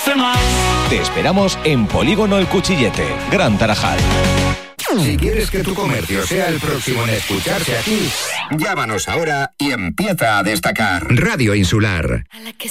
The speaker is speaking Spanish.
Te esperamos en Polígono El Cuchillete, Gran Tarajal. Si quieres que tu comercio sea el próximo en escucharse aquí, llámanos ahora y empieza a destacar. Radio Insular.